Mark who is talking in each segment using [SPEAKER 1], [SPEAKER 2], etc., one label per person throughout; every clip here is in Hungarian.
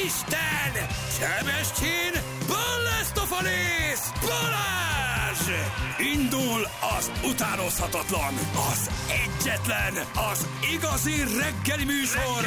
[SPEAKER 1] Isten! Sebestyén! Ballasztofalész! Balázs! Indul az utánozhatatlan, az egyetlen, az igazi reggeli műsor!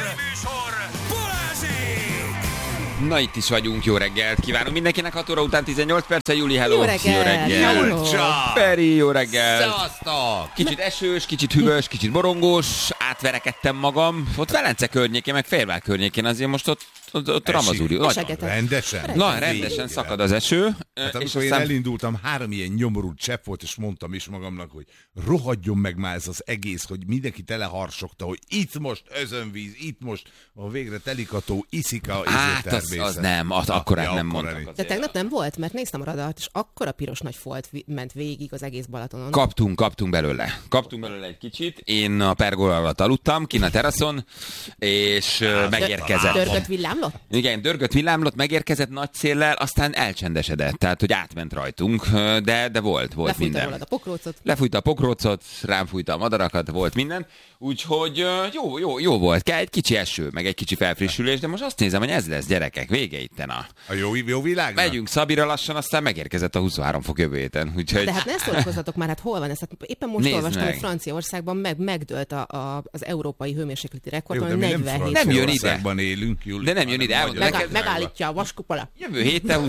[SPEAKER 1] Balázsék!
[SPEAKER 2] Na, itt is vagyunk, jó reggelt kívánunk mindenkinek, 6 óra után 18 perce, Júli, hello!
[SPEAKER 3] Jó reggelt!
[SPEAKER 2] Feri, jó reggelt!
[SPEAKER 4] Szevasztok!
[SPEAKER 2] Kicsit esős, kicsit hűvös, kicsit borongós, átverekedtem magam, ott Velence környékén, meg Fehérvár környékén, azért most ott ramazúri.
[SPEAKER 4] Rendesen?
[SPEAKER 2] Na, rendesen szakad az eső.
[SPEAKER 4] Hát amikor én elindultam, 3 ilyen nyomorult csepp volt, és mondtam is magamnak, hogy rohadjon meg már ez az egész, hogy mindenki teleharsogta, hogy itt most özönvíz, itt most a végre telik a tó, iszik a
[SPEAKER 2] természet. Az nem, akkorát nem mondtak.
[SPEAKER 3] De tegnap nem volt, mert néztem a radart, és akkora piros nagy folt ment végig az egész Balatonon.
[SPEAKER 2] Kaptunk belőle egy kicsit. Én a pergola alatt aludtam, kint a teraszon, és megérkezett.
[SPEAKER 3] Dörgött villámlott?
[SPEAKER 2] Igen, dörgött villámlott, megérkezett nagy széllel, aztán elcsendesedett, tehát hogy átment rajtunk, de volt
[SPEAKER 3] Lefújta
[SPEAKER 2] minden.
[SPEAKER 3] rólad a pokrócot?
[SPEAKER 2] Lefújta a pokrócot, rám fújta a madarakat, volt minden. Úgyhogy jó volt. Egy kicsi eső, meg egy kicsi felfrissülés, de most azt nézem, hogy ez lesz, gyerekek, vége itten
[SPEAKER 4] a jó világnak.
[SPEAKER 2] Megyünk Szabira lassan, aztán megérkezett a 23 fok jövő héten. Úgyhogy...
[SPEAKER 3] De hát ne szórakozzatok már, hát hol van ez? Hát éppen most olvastam, hogy Franciaországban megdőlt az európai hőmérsékleti rekordon, 47.
[SPEAKER 2] Nem jön ide.
[SPEAKER 4] Élünk, Júli.
[SPEAKER 2] De nem jön ide.
[SPEAKER 3] Megállítja a vaskupola.
[SPEAKER 2] Jövő héten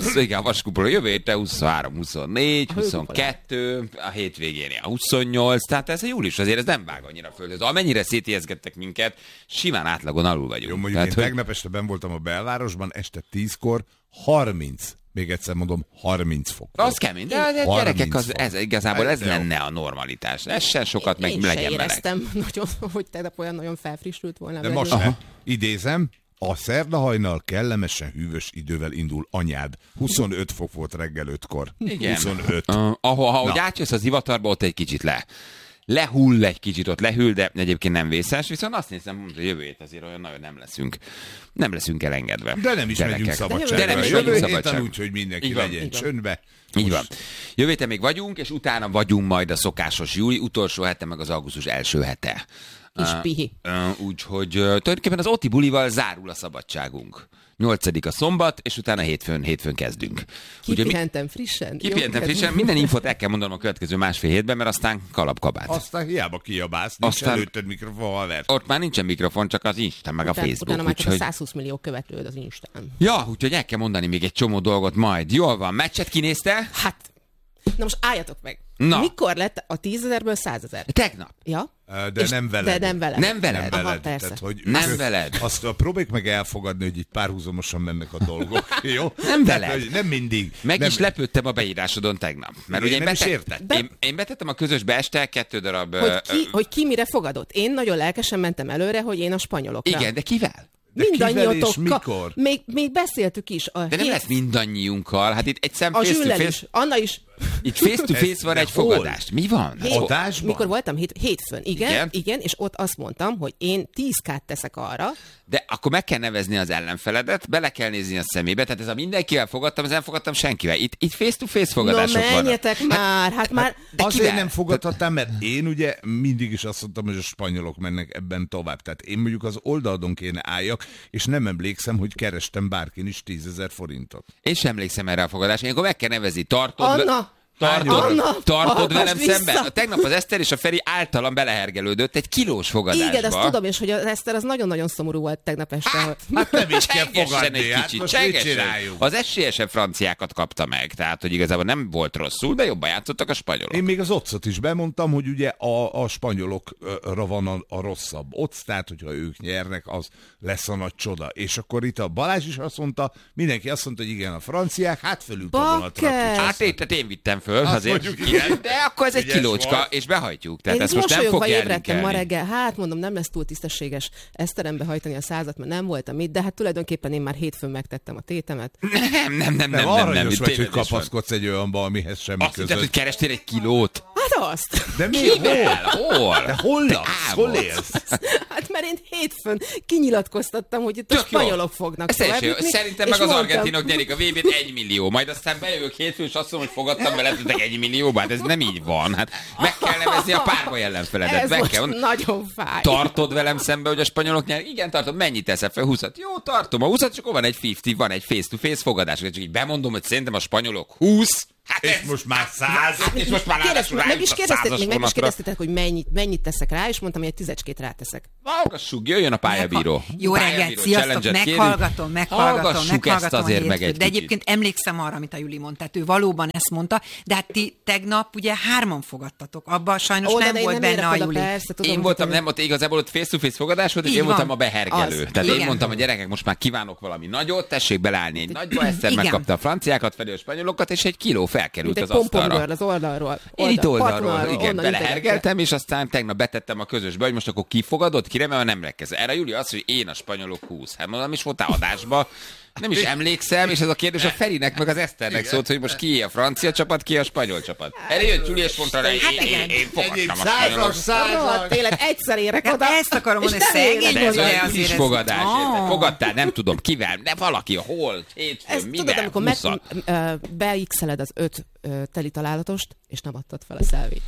[SPEAKER 2] 23, 24, 22, a hétvégén 28, tehát ez a július azért ez nem vág annyira földhöz. Amennyire szétijeszgettek minket, simán átlagon alul vagyunk.
[SPEAKER 4] Jó, mondjuk én tegnap este benn voltam a belvárosban, este 10-kor 30. Még egyszer mondom, 30 fok.
[SPEAKER 2] Az kemény, de gyerekek, ez igazából ez lenne a normalitás. Essen sokat, meg legyen meleg.
[SPEAKER 3] Én se éreztem nagyon, hogy tegnap olyan nagyon felfrissült volna.
[SPEAKER 4] De most idézem, a szerdahajnal kellemesen hűvös idővel indul anyád. 25 fok volt reggel 5-kor.
[SPEAKER 2] Igen.
[SPEAKER 4] 25.
[SPEAKER 2] Ahogy átjössz az ivatarba, ott egy kicsit lehull egy kicsit, ott lehűl, de egyébként nem vészes, viszont azt nézem, hogy jövő hét azért olyan nagyon nem leszünk elengedve.
[SPEAKER 4] De nem is megyünk szabadságra.
[SPEAKER 2] De nem is megyünk szabadságra.
[SPEAKER 4] Úgy, hogy mindenki legyen csöndbe.
[SPEAKER 2] Így van. Jövő héten még vagyunk, és utána vagyunk majd a szokásos júli, utolsó hete, meg az augusztus első hete.
[SPEAKER 3] Kis pihi.
[SPEAKER 2] Úgyhogy tulajdonképpen az Oti bulival zárul a szabadságunk. 8. a szombat, és utána hétfőn kezdünk.
[SPEAKER 3] Kipihentem frissen.
[SPEAKER 2] Minden infót el kell mondanom a következő másfél hétben, mert aztán kalapkabát.
[SPEAKER 4] Aztán hiába kiabálsz, nincs előtted mikrofon, haver.
[SPEAKER 2] Ott már nincsen mikrofon, csak az Instán, meg a Facebook.
[SPEAKER 3] Utána már csak 120 millió követőd az Instán.
[SPEAKER 2] Ja, úgyhogy el kell mondani még egy csomó dolgot majd. Jól van, meccset kinézte?
[SPEAKER 3] Hát, na most álljatok meg.
[SPEAKER 2] Na.
[SPEAKER 3] Mikor lett a 10 000-ből 100 000?
[SPEAKER 2] Tegnap.
[SPEAKER 3] Ja?
[SPEAKER 4] De nem veled.
[SPEAKER 2] Nem veled.
[SPEAKER 3] Aha, persze.
[SPEAKER 4] Tehát, hogy
[SPEAKER 2] nem veled.
[SPEAKER 4] Azt próbáljuk meg elfogadni, hogy itt párhuzamosan mennek a dolgok. Jó?
[SPEAKER 2] Nem veled.
[SPEAKER 4] Tehát, nem mindig.
[SPEAKER 2] Meg is lepődtem a beírásodon tegnap. Mert
[SPEAKER 4] én nem is értettem.
[SPEAKER 2] Én betettem a közösbe este 2 darab...
[SPEAKER 3] Hogy ki mire fogadott. Én nagyon lelkesen mentem előre, hogy én a spanyolokra.
[SPEAKER 2] Igen, de kivel?
[SPEAKER 4] Mindannyiótokkal.
[SPEAKER 3] Még beszéltük is.
[SPEAKER 2] De nem lesz mindannyiunkkal. Hát itt egy szem
[SPEAKER 3] a
[SPEAKER 2] face-to-face...
[SPEAKER 3] is. Anna is.
[SPEAKER 2] Itt face-to-face van egy fogadást. Mi van?
[SPEAKER 4] Adásban?
[SPEAKER 3] Mikor voltam hétfőn. Igen, és ott azt mondtam, hogy én 10K-t teszek arra.
[SPEAKER 2] De akkor meg kell nevezni az ellenfeledet, bele kell nézni a szemébe, tehát ez a mindenkivel fogadtam, ez nem fogadtam senkivel. Itt face-to-face fogadások vannak.
[SPEAKER 3] Menjetek már, hát már...
[SPEAKER 4] Azért nem fogadhattam, mert én ugye mindig is azt mondtam, hogy a spanyolok mennek ebben tovább. Tehát én mondjuk az oldalon kéne álljak, és nem emlékszem, hogy kerestem bárkin is 10 000 forintot.
[SPEAKER 2] Én sem emlékszem erre a fogadásra, én akkor meg kell nevezni. Tartod velem szemben? Tegnap az Eszter és a Feri általam belehergelődött egy kilós fogadásba.
[SPEAKER 3] Igen, ezt tudom, és hogy az Eszter az nagyon-nagyon szomorú volt tegnap este.
[SPEAKER 4] Hát nem is kell fogadni,
[SPEAKER 2] hát most mit csináljunk? Az esélyesebb franciákat kapta meg, tehát hogy igazából nem volt rosszul, de jobban játszottak a spanyolok.
[SPEAKER 4] Én még az otcot is bemondtam, hogy ugye a spanyolokra van a rosszabb occ, tehát hogyha ők nyernek, az lesz a nagy csoda. És akkor itt a Balázs is azt mondta, mindenki azt mondta, hogy igen, a franciák, hát fölült a vonatra.
[SPEAKER 2] Hát én vittem föl, azért, de akkor ez egy kilócska, volt. És behajtjuk. Tehát
[SPEAKER 3] én
[SPEAKER 2] ezt most nem fogja
[SPEAKER 3] ébredtem ma reggel, hát mondom, nem lesz túl tisztességes Eszterembe hajtani a 100-at, mert nem voltam itt, de hát tulajdonképpen én már hétfön megtettem a tétemet.
[SPEAKER 2] Nem.
[SPEAKER 4] Aranyos vagy, hogy kapaszkodsz egy olyanba, amihez semmi között.
[SPEAKER 2] Azt hiszed, hogy kerestél egy kilót?
[SPEAKER 3] Hát azt.
[SPEAKER 4] De miért?
[SPEAKER 2] Hol?
[SPEAKER 4] De hol laksz? Hol élsz?
[SPEAKER 3] Hát mert én hétfőn kinyilatkoztattam, hogy itt a spanyolok fognak tovább jutni.
[SPEAKER 2] Szerintem meg az argentinok nyerik a VB-t 1 millió, majd aztán bejövök hétfőn, és azt mondom, hogy fogadtam veletek 1 millióba, hát ez nem így van. Hát meg kell nevezni a párbaj ellenfeledet.
[SPEAKER 3] Ez most nagyon fáj.
[SPEAKER 2] Tartod velem szembe, hogy a spanyolok nyer? Igen, tartom. Mennyit teszel fel? 20-at? Jó, tartom. A 20-at, és akkor van egy 50, van egy face-to-face fogadás. Csak így bemondom, hogy szerintem a spanyolok 20. Hát
[SPEAKER 4] és most már 100.
[SPEAKER 2] És most már
[SPEAKER 3] meg is kérdeztetek, hogy mennyit teszek rá, és mondtam, hogy egy 10-et ráteszek.
[SPEAKER 2] Hallgassuk, jöjjön a pályabíró.
[SPEAKER 5] Jó reggelt, sziasztok, meghallgatom
[SPEAKER 2] ezt azért meg egy
[SPEAKER 5] de egyébként emlékszem arra, amit a Juli mondta, tehát ő valóban ezt mondta, de hát ti tegnap ugye 3 fogadtatok, abban sajnos nem volt benne a Juli.
[SPEAKER 2] Én voltam, nem, ott igazából ott face-to-face fogadás volt, és én voltam a behergelő. Tehát én mondtam, a gyerekek, most már kívánok valami nagyot, tessék beleállni egy nagyba, Eszter megkapta a franciákat, felé a spanyolokat, és egy kiló felkerült az asztalra.
[SPEAKER 3] Az oldalról.
[SPEAKER 2] Én itt oldalról, igen, belehergeltem, és aztán tegnap betettem a közösbe, hogy most akkor ki fogadott, kire, mert nem rekez. Erre Júli azt, hogy én a spanyolok 20. Hát mondom, is voltál adásba, nem is emlékszem, és ez a kérdés a Ferinek meg az Eszternek szólt, hogy most ki a francia csapat, ki a spanyol csapat. Erre jött Júli, és mondta rá, én fogadtam a spanyolok.
[SPEAKER 3] Tényleg egyszer érek oda.
[SPEAKER 5] Ezt akarom mondani, szegény
[SPEAKER 2] volt, de azért fogadás. Fogadtál, nem tudom kivel, de valaki, hol, hétfőn, mivel,
[SPEAKER 3] tudod, amikor beixeled az 5 teli találatost, és nem adtad fel a szelvét.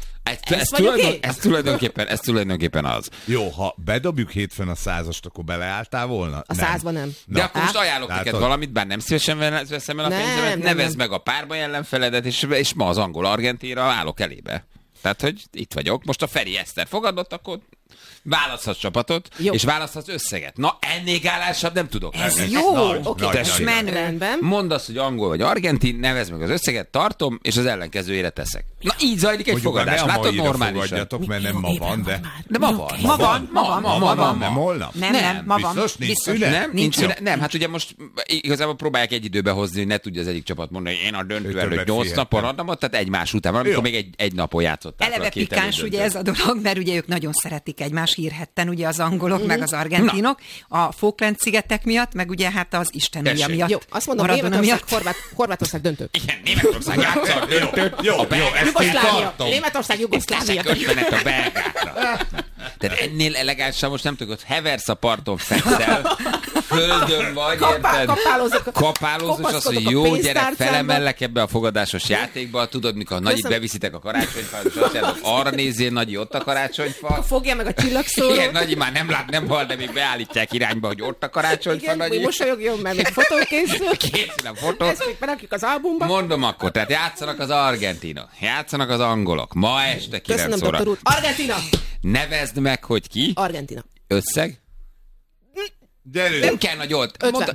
[SPEAKER 2] Ez tulajdonképpen az.
[SPEAKER 4] Jó, ha bedobjuk hétfőn a 100-ast, akkor beleálltál volna?
[SPEAKER 3] A 100-ban nem.
[SPEAKER 2] De akkor most ajánlok neked valamit, bár nem szívesen veszem el a pénzemet, nevezd meg a párbaj ellenfeledet, és ma az angol-argentinra állok elébe. Tehát, hogy itt vagyok. Most a Feri Eszter fogadott, akkor választhatsz csapatot, és választhatsz összeget. Na, ennél gálásabb nem tudok.
[SPEAKER 5] Ez jó,
[SPEAKER 3] oké, menőben.
[SPEAKER 2] Mondd azt, hogy angol vagy argentin, nevezd meg az összeget, tartom, és az ellenkezőjére teszek. Na, így zajlik egy fogadás. Látod, normálisan.
[SPEAKER 4] Fogadjatok, mert nem ma van, de...
[SPEAKER 2] De ma van.
[SPEAKER 5] Ma van.
[SPEAKER 4] Nem holnap?
[SPEAKER 5] Nem, ma van.
[SPEAKER 4] Biztos
[SPEAKER 2] nincs szünet. Nem, hát ugye most igazából próbálják egy időbe hozni, hogy ne tudja az egyik csapat mondani, hogy én a döntő előtt 8 napon adom, tehát egymás után van, amikor még egy napon játszották.
[SPEAKER 5] Eleve pikáns ugye ez a dolog, mert ugye ők nagyon szeretik egymást hírhetten, ugye az angolok, meg az argentinok, a Falkland-szigetek miatt, meg ugye hát az Isten ügye miatt.
[SPEAKER 3] Jó, azt mondom, Horvátország döntő.
[SPEAKER 2] Igen, Németország játszott döntőt.
[SPEAKER 4] Jó, ezt én tartom.
[SPEAKER 3] Németország, Jugoszlávia.
[SPEAKER 2] Köszönet a belgátra. Tehát ennél elegánsabb most nem tudod, hogy heversz a parton, fekszel, földön vagy, érted? Kapálózok, és az, hogy jó gyerek, felemellek ebbe a fogadásos játékba, tudod, mikor nagyit beviszitek a karácsonyfát, és azt mondod, arra nézzél, Nagyi, ott a karácsonyfa.
[SPEAKER 3] Fogja meg a csillagszóró.
[SPEAKER 2] Igen, Nagyi már nem hal, de még beállítják irányba, hogy ott a karácsonyfa, Nagyi.
[SPEAKER 3] Igen, mosolyogjon, mert még fotó készül.
[SPEAKER 2] Készül a fotó.
[SPEAKER 3] Ezt még berakjuk az albumba.
[SPEAKER 2] Mondom akkor, tehát játszanak az argentinok, játszanak az angolok, ma este 9 óra.
[SPEAKER 3] Argentina!
[SPEAKER 2] Nevezd meg, hogy ki.
[SPEAKER 3] Argentina.
[SPEAKER 2] Összeg? Nem kell nagy olt.
[SPEAKER 3] 50.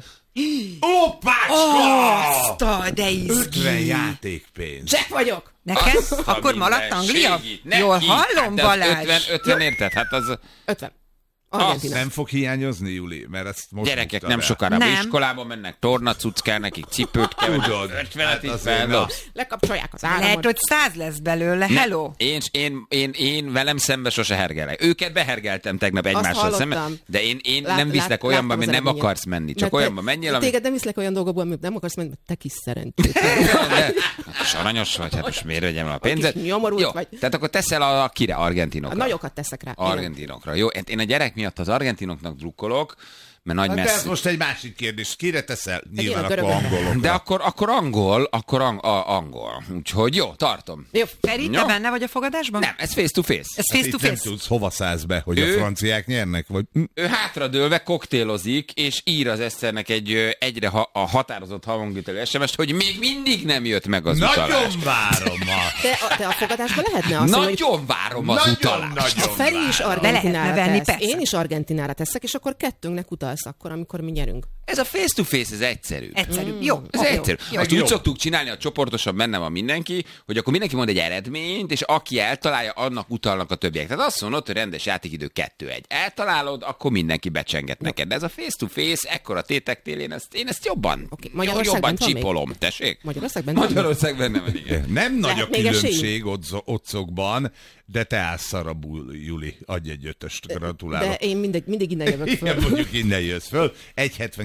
[SPEAKER 4] Ópácska!
[SPEAKER 5] De izgi.
[SPEAKER 4] 50 játékpénz.
[SPEAKER 3] Jack vagyok.
[SPEAKER 5] Neked? Akkor maradt Anglia? Jól hallom, Balázs.
[SPEAKER 2] 50 érted? Hát az...
[SPEAKER 3] 50.
[SPEAKER 4] Argentina. Nem fog hiányozni, Juli? Mert ezt most
[SPEAKER 2] gyerekek nem sokára iskolába mennek, tornacuc kell nekik, cipőt kell, 50-et itt feldobsz.
[SPEAKER 3] Lekapcsolják az áramot.
[SPEAKER 5] Lehet, hogy 100 lesz belőle, hello.
[SPEAKER 2] Én velem szembe sose hergelek. Őket behergeltem tegnap egymással szemben, de én nem viszlek olyanban, mert nem akarsz menni. Csak olyanban menjél, ami...
[SPEAKER 3] Téged nem viszlek olyan dolgokból, amit nem akarsz menni, mert te kis szerencsét.
[SPEAKER 2] Aranyos vagy, hát most miért vegyem a pénzet?
[SPEAKER 3] Nyomorult vagy.
[SPEAKER 2] Tehát akkor teszel a kire, argentinokra.
[SPEAKER 3] Nagyokat teszek rá.
[SPEAKER 2] Argentinokra. Jó, én a gyerek miatt az argentinoknak drukkolok, mert nagy messz...
[SPEAKER 4] Ez most egy másik kérdés. Kire teszel? Nyilván akkor angolokra.
[SPEAKER 2] De akkor angol. Úgyhogy jó, tartom.
[SPEAKER 5] Jó, Feri, te benne vagy a fogadásban?
[SPEAKER 2] Nem, ez face to face.
[SPEAKER 5] Ez face to face.
[SPEAKER 4] Nem tudsz, hova szállsz be, hogy a franciák nyernek? Vagy...
[SPEAKER 2] Ő hátradőlve koktélozik, és ír az Eszternek egy egyre határozott hangvételű SMS-t, hogy még mindig nem jött meg az utalás.
[SPEAKER 4] Nagyon várom
[SPEAKER 3] De a fogadásban lehetne azt
[SPEAKER 2] nagyon várom az utalást.
[SPEAKER 3] A Feri is Argentinára tesz. Én is Argentinára teszek, és akkor kettőnknek utalsz akkor, amikor mi nyerünk.
[SPEAKER 2] Ez a face-to-face, ez egyszerű.
[SPEAKER 5] Jó.
[SPEAKER 2] Ez egyszerű. Azt úgy szoktuk csinálni, a csoportosan benne van mindenki, hogy akkor mindenki mond egy eredményt, és aki eltalálja, annak utalnak a többiek. Tehát azt mondod, hogy rendes játékidő 2-1. Eltalálod, akkor mindenki becsenget neked. De ez a face-to-face, ekkora tétektél, én ezt jobban csipolom. Tessék? Magyarországban nem.
[SPEAKER 4] Nem nagy a különbség otcokban, de te állsz szarabul, Juli. Adj egy 5-öst, gratulálok.
[SPEAKER 3] De én mindig innen jövök föl.
[SPEAKER 4] Igen, mondjuk innen jössz föl. 1,79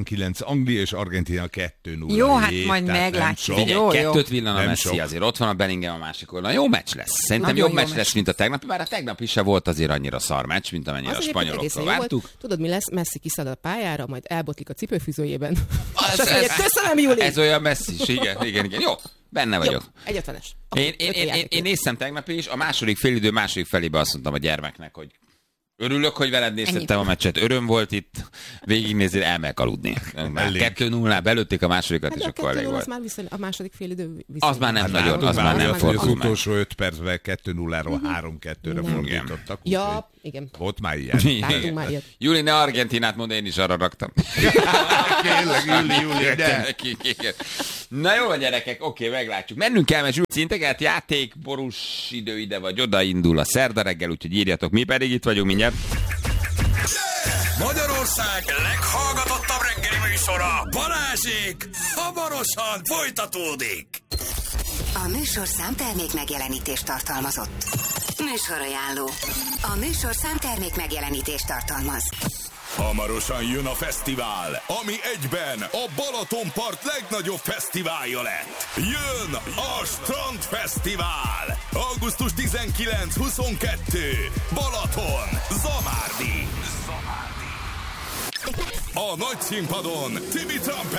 [SPEAKER 4] 19 Anglia és Argentina 2-0.
[SPEAKER 5] Jó, hát majd meglátjuk. Jó.
[SPEAKER 2] Kettőt villan a
[SPEAKER 4] Nem
[SPEAKER 2] Messi,
[SPEAKER 4] sok.
[SPEAKER 2] azért ott van a Bellingham a másik oldalon. Jó meccs lesz. Szerintem
[SPEAKER 5] Nagyon
[SPEAKER 2] jobb
[SPEAKER 5] jó
[SPEAKER 2] meccs lesz, mint a tegnap. Bár a tegnap is se volt azért annyira szar meccs, mint amennyire a
[SPEAKER 3] Az egyébként egészen
[SPEAKER 2] spanyoloktól
[SPEAKER 3] jó
[SPEAKER 2] vártuk.
[SPEAKER 3] volt. Tudod, mi lesz? Messi kiszalad a pályára, majd elbotlik a cipőfűzőjében.
[SPEAKER 2] Ez-
[SPEAKER 3] És azt mondja,
[SPEAKER 2] ez-
[SPEAKER 3] köszönöm, Júli!
[SPEAKER 2] Ez olyan messzis, igen. Jó, benne
[SPEAKER 3] Jó,
[SPEAKER 2] vagyok.
[SPEAKER 3] 1,50-es.
[SPEAKER 2] Én néztem tegnap is, a második félidő második felébe azt mondtam a gyermeknek, hogy örülök, hogy veled néztettem a meccset, öröm volt itt, végignézni, elmegyek aludni. Már
[SPEAKER 4] Elég.
[SPEAKER 2] 2-0-nál belőtték a másodikat,
[SPEAKER 3] Hát
[SPEAKER 2] és
[SPEAKER 3] de
[SPEAKER 2] akkor
[SPEAKER 3] a
[SPEAKER 2] elég
[SPEAKER 3] 2-0 az
[SPEAKER 2] volt.
[SPEAKER 3] már viszont a második fél idő
[SPEAKER 2] Az már nem nagyon,
[SPEAKER 4] Látod
[SPEAKER 2] az már nem
[SPEAKER 4] hogy az
[SPEAKER 2] fordul meg.
[SPEAKER 4] utolsó 5 percben 2-0-ról 3-2-re
[SPEAKER 3] Nem.
[SPEAKER 4] fordítottak.
[SPEAKER 3] Ja, igen.
[SPEAKER 4] Volt már ilyen.
[SPEAKER 3] Láttunk már ilyet.
[SPEAKER 2] Júli, ne Argentinát mond, én is arra raktam.
[SPEAKER 4] Kérlek, Júli, de.
[SPEAKER 2] Na jó, gyerekek, oké, meglátjuk. Mennünk kell, mert szinteket, játék, borús idő ide vagy oda indul a szerda reggel, úgyhogy írjatok, mi pedig itt vagyunk mindjárt.
[SPEAKER 1] Magyarország leghallgatottabb reggeli műsora, Balázsék, hamarosan folytatódik.
[SPEAKER 6] A műsorszám termék megjelenítést tartalmazott. Műsorajánló. A műsorszám termék megjelenítést tartalmaz.
[SPEAKER 1] Hamarosan jön a fesztivál, ami egyben a Balatonpart legnagyobb fesztiválja lett. Jön a Strandfesztivál! Augusztus 19-22. Balaton, Zamárdi. A nagy színpadon Tibi Trumpet.